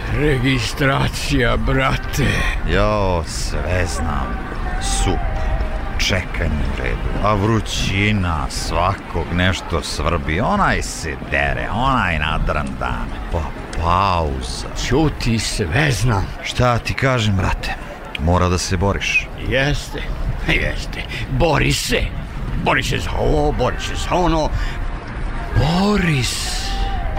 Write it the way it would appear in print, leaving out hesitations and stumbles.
Registracija, brate. Jo, sve znam. Super. Čekanje u redu. A vrućina, svakog nešto svrbi. Onaj se dere, onaj nadran dan. Pa pauza. Ćuti, sve znam. Šta ti kažem, brate? Mora da se boriš. Jeste. Bori se za ovo, bori se za ono. Bori se.